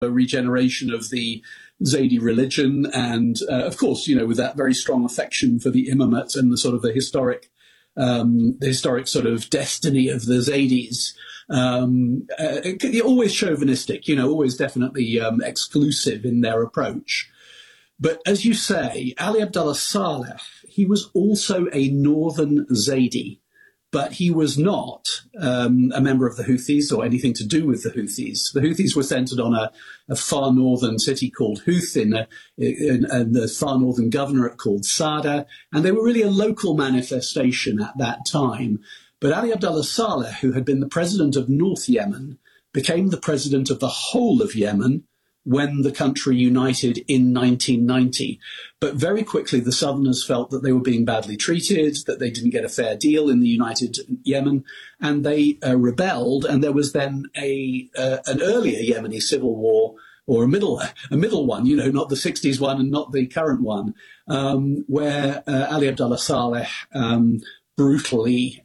regeneration of the Zaidi religion, and of course, with that very strong affection for the Imamate and the sort of the historic sort of destiny of the Zaidis. Always chauvinistic, always definitely exclusive in their approach. But as you say, Ali Abdullah Saleh, he was also a northern Zaidi, but he was not a member of the Houthis or anything to do with the Houthis. The Houthis were centered on a far northern city called Houth and the far northern governorate called Sada, and they were really a local manifestation at that time. But Ali Abdullah Saleh, who had been the president of North Yemen, became the president of the whole of Yemen when the country united in 1990. But very quickly, the Southerners felt that they were being badly treated, that they didn't get a fair deal in the united Yemen, and they rebelled. And there was then an earlier Yemeni civil war, or a middle one, not the 60s one and not the current one, where Ali Abdullah Saleh brutally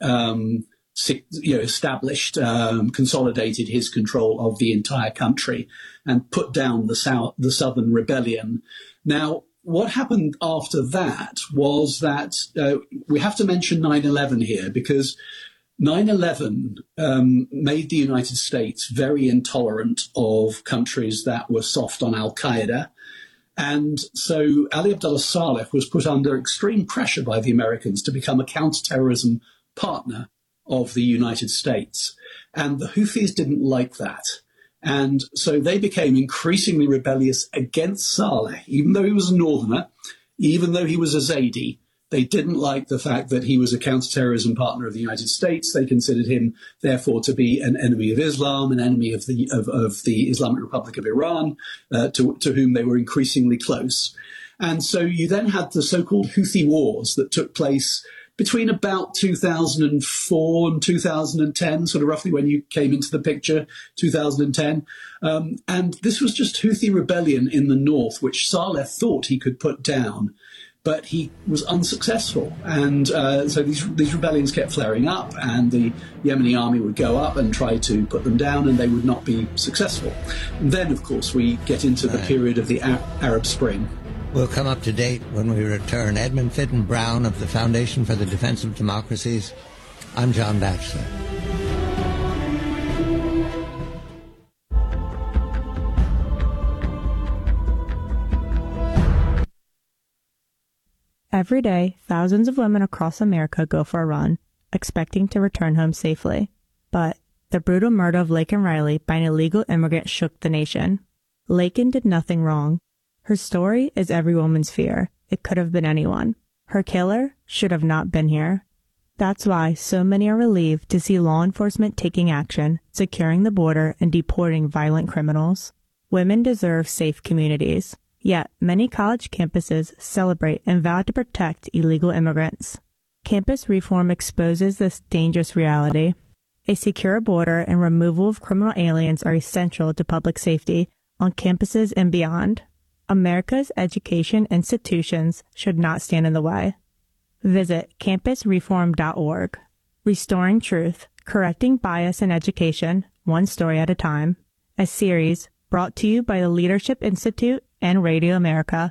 established, consolidated his control of the entire country and put down the Southern rebellion. Now, what happened after that was that we have to mention 9/11 here, because 9/11 made the United States very intolerant of countries that were soft on al-Qaeda. And so Ali Abdullah Saleh was put under extreme pressure by the Americans to become a counterterrorism partner of the United States. And the Houthis didn't like that. And so they became increasingly rebellious against Saleh, even though he was a northerner, even though he was a Zaidi. They didn't like the fact that he was a counterterrorism partner of the United States. They considered him, therefore, to be an enemy of Islam, an enemy of the Islamic Republic of Iran, to whom they were increasingly close. And so you then had the so-called Houthi wars that took place between about 2004 and 2010, sort of roughly when you came into the picture, 2010. And this was just Houthi rebellion in the north, which Saleh thought he could put down, but he was unsuccessful. And so these rebellions kept flaring up, and the Yemeni army would go up and try to put them down, and they would not be successful. And then, of course, we get into the period of the Arab Spring. We'll come up to date when we return. Edmund Fitton Brown of the Foundation for the Defense of Democracies. I'm John Batchelor. Every day, thousands of women across America go for a run, expecting to return home safely. But the brutal murder of Laken Riley by an illegal immigrant shook the nation. Laken did nothing wrong. Her story is every woman's fear. It could have been anyone. Her killer should have not been here. That's why so many are relieved to see law enforcement taking action, securing the border, and deporting violent criminals. Women deserve safe communities. Yet, many college campuses celebrate and vow to protect illegal immigrants. Campus reform exposes this dangerous reality. A secure border and removal of criminal aliens are essential to public safety on campuses and beyond. America's education institutions should not stand in the way. Visit campusreform.org. Restoring Truth, Correcting Bias in Education, One Story at a Time. A series brought to you by the Leadership Institute and Radio America.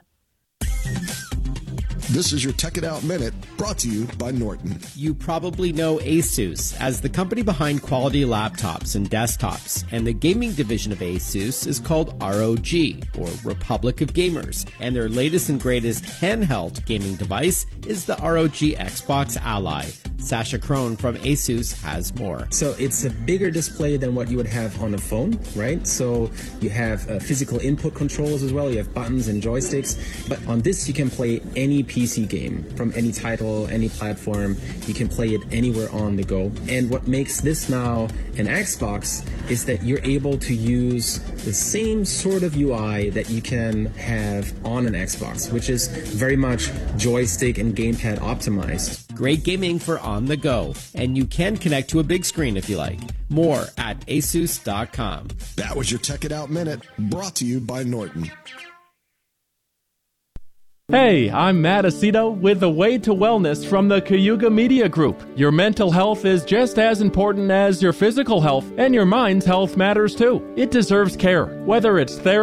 This is your Tech It Out Minute, brought to you by Norton. You probably know ASUS as the company behind quality laptops and desktops, and the gaming division of ASUS is called ROG, or Republic of Gamers, and their latest and greatest handheld gaming device is the ROG Xbox Ally. Sasha Crone from ASUS has more. So it's a bigger display than what you would have on a phone, right? So you have physical input controls as well. You have buttons and joysticks. But on this, you can play any PC game from any title, any platform. You can play it anywhere on the go. And what makes this now an Xbox is that you're able to use the same sort of UI that you can have on an Xbox, which is very much joystick and gamepad optimized. Great gaming for on the go, and you can connect to a big screen if you like. More at asus.com. That was your Tech It Out Minute, brought to you by Norton. Hey, I'm Matt Aceto with The Way to Wellness from the Cayuga Media Group. Your mental health is just as important as your physical health, and your mind's health matters too. It deserves care, whether it's therapy,